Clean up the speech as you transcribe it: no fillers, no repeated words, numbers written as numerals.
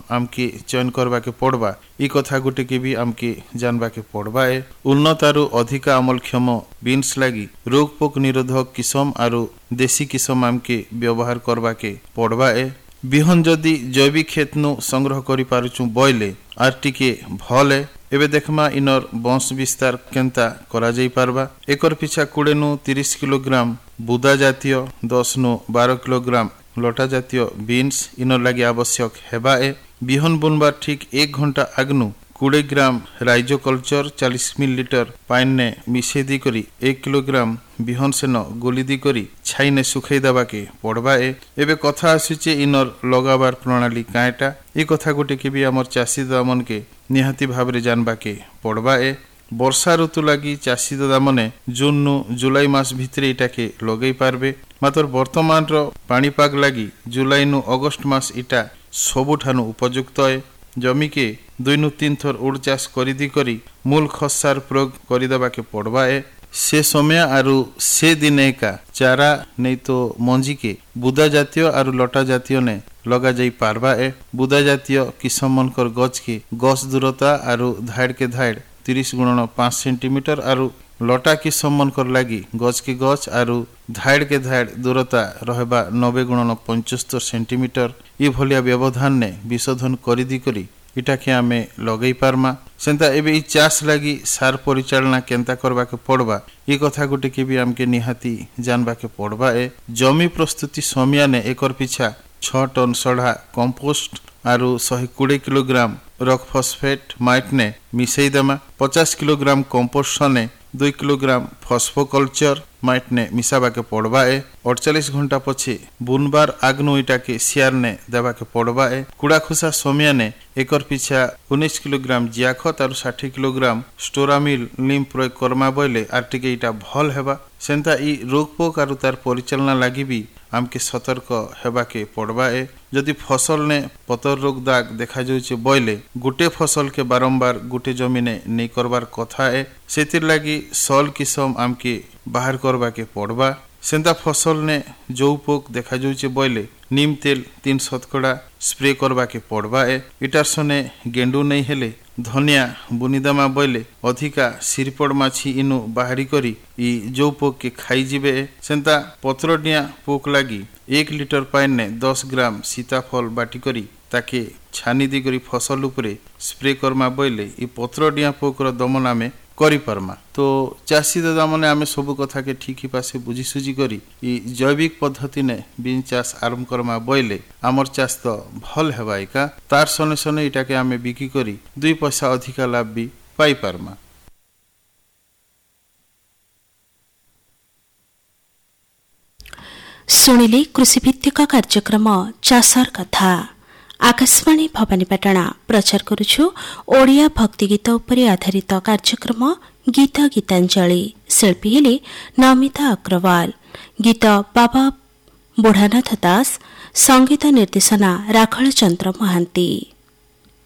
आमके चयन करवा के पड़वा ई कथा गुटे के भी आमके जानवा के पड़वा है। उन्नत आरु अधिक अमलक्षम बीन्स लगी रोग पोक निरोधक किसम आरु देसी किसम आमके व्यवहार करवा के पड़वा है। बिहन जदि जैविक खेत नु संग्रह करि पारुछु बोइले आर टिके भल है। एबे देखमा इनर वंश विस्तार केनता करा जाई पारबा। एकर पिछा 20 नु 30 किलोग्राम बुदा जातीय 10 नु 12 किलोग्राम लटा जातीय बीन्स इनर लगी आवश्यक हेबा ए। बिहन बुनबार ठीक 1 घंटा आगनु 20 ग्राम राइजोकल्चर 40 मिलीलीटर पाइन ने मिसे दी करी 1 किलोग्राम बिहन सेन गोली दी करी छाई ने सुखाई दबा के पड़वा ए। एबे कथा आसीचे इनर लगाबार प्रणाली काएटा ए कथा गोटे के भी हमर चासी दामन के निहाती भाबरे जानबा के पड़वा ए। वर्षा ऋतु लगी चासी दादा मने जून नु जुलाई मास भितरे इटा के लगई पारबे। मात्र वर्तमान रो पाणीपाग लगी जुलाई नु अगस्त मास इटा सबुठानु उपयुक्त है। जमी के 2 नु 3 थर उड़ चाष करी करी मूल खसार प्रयोग करिदबा के पड़वा है। से समय आरु से दिने का चारा नहीं तो मंजी के बुदा जातीय आरु लटा जातीय ने लगा जाई पारबा है। बुदा जातीय किसम मनकर गछ के गछ दूरता आरु धाड़ के धाड़ 30 गुणन 5 सेंटीमीटर आरु लटा किसम मनकर लगी गछ के गछ आरु धाड़ के धाड़ दूरता रहबा 90 गुणन 75 सेंटीमीटर ई भलिया व्यवधान ने विशोधन करी दी करी इटा के आमे लगई पारमा। सेंता एबे ई चाष लगी सार परिचालना केनता करबा के पड़वा ई कथा गुटे के भी आमके निहाती जानबा के पड़वा ए। जमी प्रस्तुति समिया ने एकर पिछा 6 टन सढ़ा कंपोस्ट आरु 120 किलोग्राम रॉक फॉस्फेट माइट ने मिसई देमा। 50 किलोग्राम कंपोस्ट ने 2 किलोग्राम फॉस्फोकल्चर माइट ने मिसाबा के पड़वा ए। 48 घंटा पछे बुनबार आगनु इटा के सियार ने देवा के पड़वा ए। कुड़ा खुसा सोमिया ने एकर पिछा 19 किलोग्राम जियाखत और 60 किलोग्राम स्टोरामिल नीम प्रयोग करमा बोले आर्टिके इटा भल हेबा। सेंता ई रोग पोक आरु तार परिचालना लगी भी आमके सतर्क हेबा के पड़वा ए। जदि फसल ने पतर रोग दाग देखा जाउचे बोले गुटे फसल के बारंबार गुटे जमीने नहीं करबार कथा ए। सेतिर लगी सल किसम आमके बाहर करबा के पड़वा। सेंता फसल ने जो पोक देखा जाउचे बोले नीम तेल 3 शतकड़ा स्प्रे करबा के पड़वा ए। इटार सने गेंडू नहीं हेले धनिया बुनीदमा बोले अधिका सिरपड़ माछी इनु बाहरी करी ई जो पोक के खाई जिबे। सेंता पत्रडिया पोक लगी 1 लीटर पाइन ने 10 ग्राम सीताफल बाटी करी ताके छानी दी करी फसल उपरे स्प्रे करमा बोले ई पत्रडिया पोक रो दमन आमे करी परमा। तो चासी दादा मने आमे सब कथा के ठीक ही पासे बुझी सुझी करी ई जैविक पद्धति ने बीन चाष आरंभ करमा बोले आमर चाष तो भल हेबाई का तार सने सने इटा के आमे बिकी करी 2 पैसा अधिका लाभ भी पाई परमा। सुनिले कृषि भित्तिक कार्यक्रम चाषर कथा आकाशवाणी भवानीपाटना प्रचार करुछु ओडिया भक्ति गीत उपरे आधारित कार्यक्रम गीत गीतांजलि। शिल्पी हेले नमिता अग्रवाल। गीत बाबा बुढ़ानाथ दास। संगीत निर्देशना राखल चंद्र महांती।